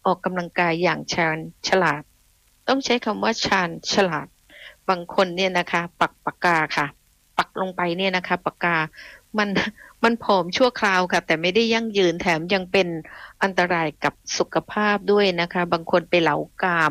ออกกำลังกายอย่างชาญฉลาดต้องใช้คำว่าชาญฉลาดบางคนเนี่ยนะคะปักปากกาค่ะปักลงไปเนี่ยนะคะปากกามันมันผอมชั่วคราวค่ะแต่ไม่ได้ยั่งยืนแถมยังเป็นอันตรายกับสุขภาพด้วยนะคะบางคนไปเหลากาม